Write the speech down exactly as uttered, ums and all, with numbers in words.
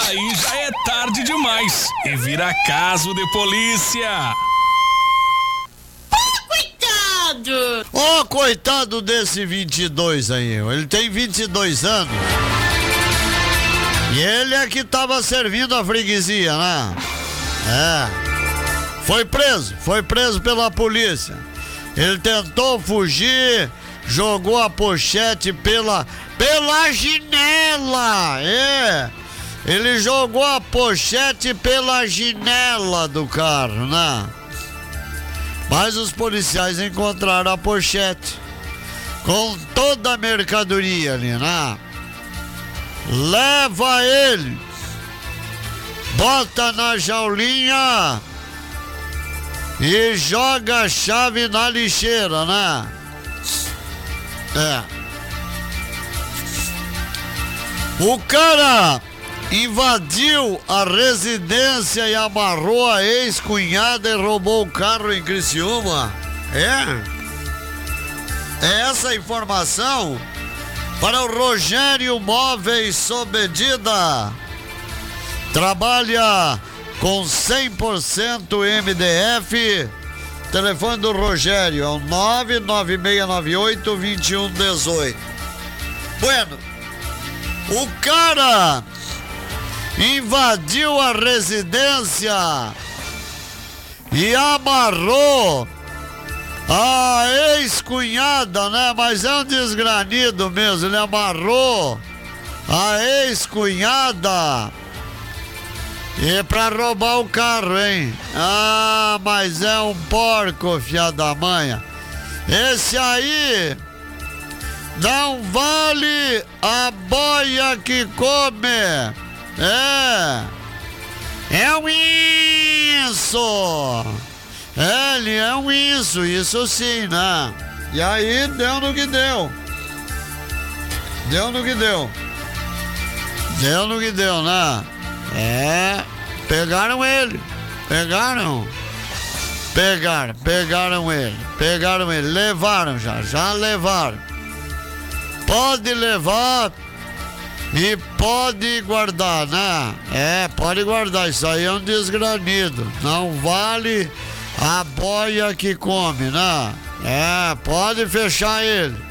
aí já é tarde demais e vira caso de polícia. Coitado! Ô, oh, coitado desse vinte e dois aí, ele tem vinte e dois anos. E ele é que tava servindo a freguesia, né? É. Foi preso, foi preso pela polícia. Ele tentou fugir, jogou a pochete pela, pela janela, é. Ele jogou a pochete pela janela do carro, né? Mas os policiais encontraram a pochete com toda a mercadoria ali, né? Leva ele, bota na jaulinha e joga a chave na lixeira, né? É. O cara invadiu a residência e amarrou a ex-cunhada e roubou o carro em Criciúma. É? É essa a informação para o Rogério Móveis sob medida. Trabalha com cem por cento M D F. Telefone do Rogério é o nove nove seis nove oito, dois um um oito. Bueno, o cara invadiu a residência e amarrou a ex-cunhada, né? Mas é um desgranido mesmo. Ele amarrou a ex-cunhada e pra roubar o carro, hein? Ah, mas é um porco, filha da manha. Esse aí não vale a boia que come. É, é um isso. Ele é um isso, isso sim, né? E aí deu no que deu. Deu no que deu. Deu no que deu, né? É, pegaram ele. Pegaram. Pegaram, pegaram ele. Pegaram ele, levaram já, já levaram. Pode levar e pode guardar, né? É, pode guardar, isso aí é um desgranido. Não vale a boia que come, né? É, pode fechar ele.